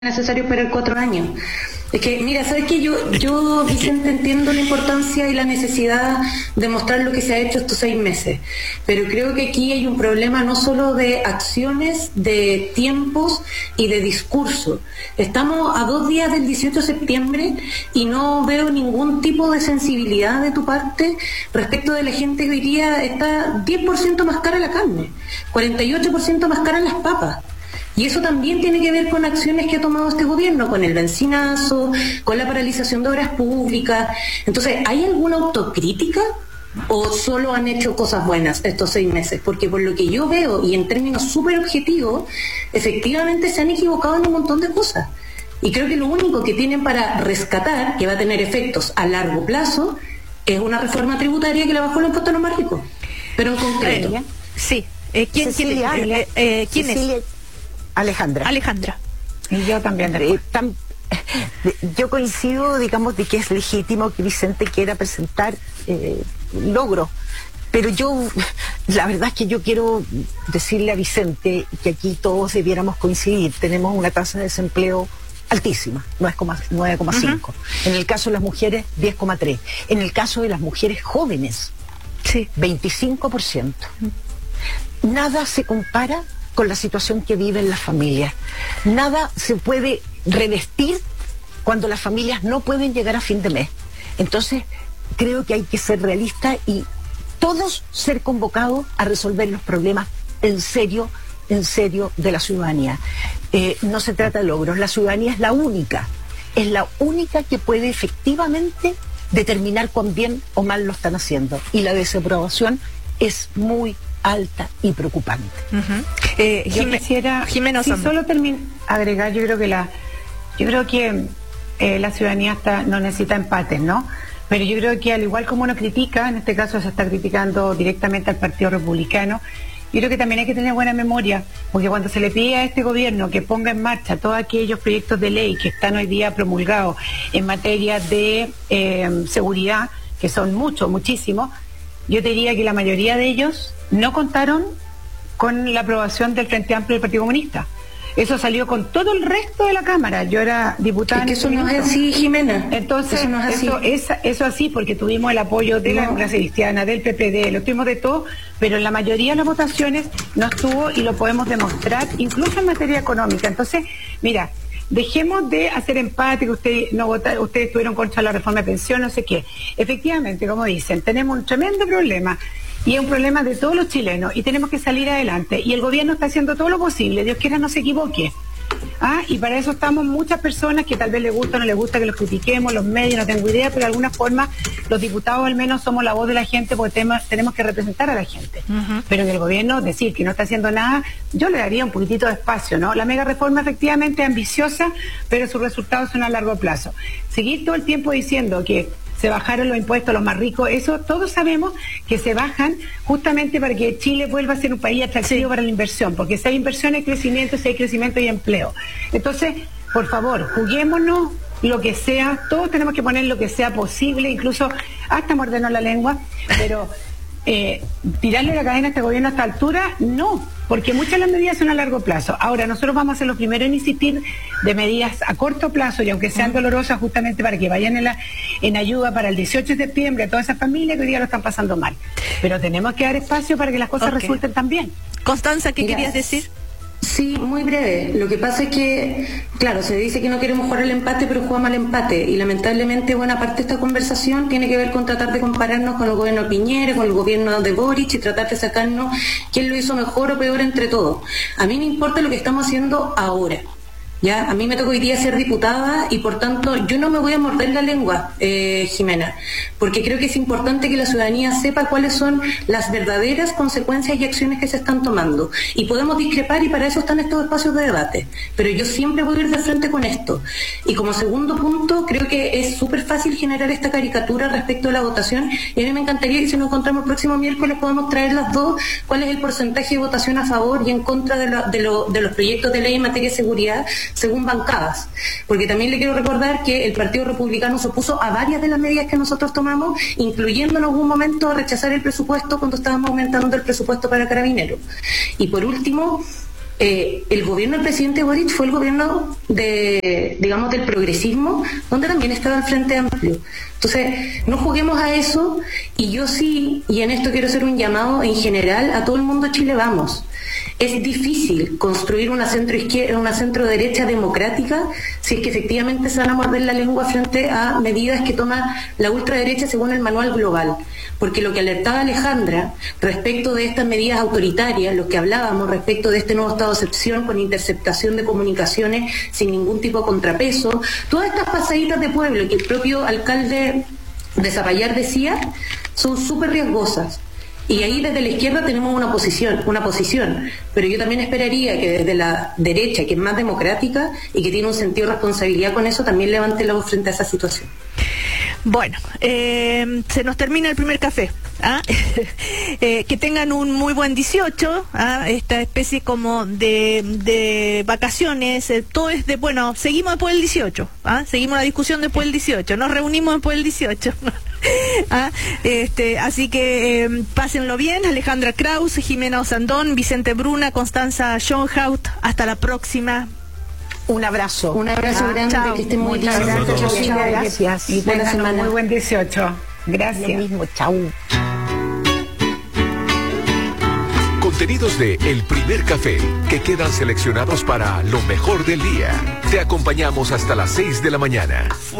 necesario esperar 4 años. Es que, mira, ¿sabes qué? Yo, Vicente, entiendo la importancia y la necesidad de mostrar lo que se ha hecho estos 6 meses, pero creo que aquí hay un problema no solo de acciones, de tiempos y de discurso. Estamos a 2 días del 18 de septiembre y no veo ningún tipo de sensibilidad de tu parte respecto de la gente que hoy día está 10% más cara la carne, 48% más cara las papas. Y eso también tiene que ver con acciones que ha tomado este gobierno, con el bencinazo, con la paralización de obras públicas. Entonces, ¿hay alguna autocrítica o solo han hecho cosas buenas estos 6 meses? Porque por lo que yo veo, y en términos súper objetivos, efectivamente se han equivocado en un montón de cosas. Y creo que lo único que tienen para rescatar, que va a tener efectos a largo plazo, es una reforma tributaria que le bajó el impuesto a los más ricos. Pero en concreto. Sí. ¿Quién es? Alejandra. Y yo también. Yo coincido, digamos, de que es legítimo que Vicente quiera presentar logros, pero la verdad es que yo quiero decirle a Vicente que aquí todos debiéramos coincidir. Tenemos una tasa de desempleo altísima, 9,5. En el caso de las mujeres, 10,3. En el caso de las mujeres jóvenes, sí, 25%. Nada se compara con la situación que viven las familias. Nada se puede revestir cuando las familias no pueden llegar a fin de mes. Entonces, creo que hay que ser realistas y todos ser convocados a resolver los problemas en serio de la ciudadanía. No se trata de logros, la ciudadanía es la única que puede efectivamente determinar cuán bien o mal lo están haciendo. Y la desaprobación es muy alta y preocupante. Yo quisiera solo agregar, yo creo que la ciudadanía no necesita empates, ¿no? Pero yo creo que al igual como uno critica, en este caso se está criticando directamente al Partido Republicano, yo creo que también hay que tener buena memoria, porque cuando se le pide a este gobierno que ponga en marcha todos aquellos proyectos de ley que están hoy día promulgados en materia de seguridad, que son muchísimos, yo te diría que la mayoría de ellos no contaron con la aprobación del Frente Amplio del Partido Comunista. Eso salió con todo el resto de la Cámara. Yo era diputada. Es que eso no es así, Jimena. Entonces, eso no es así. Eso así, porque tuvimos el apoyo de la Democracia Cristiana, del PPD, lo tuvimos de todo, pero en la mayoría de las votaciones no estuvo y lo podemos demostrar, incluso en materia económica. Entonces, mira, dejemos de hacer empate, que ustedes estuvieron contra la reforma de pensión, no sé qué. Efectivamente, como dicen, tenemos un tremendo problema. Y es un problema de todos los chilenos y tenemos que salir adelante. Y el gobierno está haciendo todo lo posible, Dios quiera no se equivoque. Y para eso estamos muchas personas que tal vez les gusta o no les gusta que los critiquemos, los medios, no tengo idea, pero de alguna forma los diputados al menos somos la voz de la gente porque tenemos que representar a la gente. Pero en el gobierno decir que no está haciendo nada, yo le daría un poquitito de espacio, ¿no? La mega reforma efectivamente es ambiciosa, pero sus resultados son a largo plazo. Seguir todo el tiempo diciendo que se bajaron los impuestos a los más ricos, eso todos sabemos que se bajan justamente para que Chile vuelva a ser un país atractivo para la inversión, porque si hay inversión hay crecimiento, si hay crecimiento hay empleo. Entonces, por favor, juguémonos lo que sea, todos tenemos que poner lo que sea posible, incluso hasta mordernos la lengua, pero tirarle la cadena a este gobierno a esta altura, no, porque muchas de las medidas son a largo plazo. Ahora, nosotros vamos a ser los primeros en insistir de medidas a corto plazo, y aunque sean dolorosas, justamente para que vayan en ayuda para el 18 de septiembre a todas esas familias que hoy día lo están pasando mal. Pero tenemos que dar espacio para que las cosas resulten también. Constanza, ¿qué querías decir? Sí, muy breve. Lo que pasa es que, claro, se dice que no queremos jugar al empate, pero jugamos al empate. Y lamentablemente buena parte de esta conversación tiene que ver con tratar de compararnos con el gobierno de Piñera, con el gobierno de Boric y tratar de sacarnos quién lo hizo mejor o peor entre todos. A mí me importa lo que estamos haciendo ahora. Ya, a mí me tocó hoy día ser diputada y por tanto yo no me voy a morder la lengua, Jimena, porque creo que es importante que la ciudadanía sepa cuáles son las verdaderas consecuencias y acciones que se están tomando. Y podemos discrepar y para eso están estos espacios de debate, pero yo siempre voy a ir de frente con esto. Y como segundo punto, creo que es súper fácil generar esta caricatura respecto a la votación y a mí me encantaría que si nos encontramos el próximo miércoles podamos traer las dos, cuál es el porcentaje de votación a favor y en contra de los proyectos de ley en materia de seguridad según bancadas, porque también le quiero recordar que el Partido Republicano se opuso a varias de las medidas que nosotros tomamos, incluyendo en algún momento a rechazar el presupuesto cuando estábamos aumentando el presupuesto para Carabineros. Y por último, el gobierno del presidente Boric fue el gobierno del progresismo, donde también estaba el Frente Amplio. Entonces, no juguemos a eso, y yo sí, y en esto quiero hacer un llamado en general a todo el mundo. Chile Vamos. Es difícil construir una centro-izquierda, una centro-derecha democrática si es que efectivamente se van a morder la lengua frente a medidas que toma la ultraderecha según el manual global. Porque lo que alertaba Alejandra respecto de estas medidas autoritarias, lo que hablábamos respecto de este nuevo estado de excepción con interceptación de comunicaciones sin ningún tipo de contrapeso, todas estas pasaditas de pueblo que el propio alcalde de Zapallar decía, son súper riesgosas. Y ahí desde la izquierda tenemos una posición, pero yo también esperaría que desde la derecha, que es más democrática y que tiene un sentido de responsabilidad con eso, también levante la voz frente a esa situación. Bueno, se nos termina el primer café. Que tengan un muy buen 18, esta especie como de vacaciones, todo es de, bueno, seguimos después del 18, seguimos la discusión después del 18, nos reunimos después del 18. Así que pásenlo bien. Alejandra Kraus, Jimena Osandón, Vicente Bruna, Constanza Schoenhout, hasta la próxima. Un abrazo. Un abrazo grande, chao. que estén muy bien. Gracias. Y tengan un muy buen 18. Gracias. Lo mismo, chau. Contenidos de El Primer Café, que quedan seleccionados para lo mejor del día. Te acompañamos hasta las 6 de la mañana.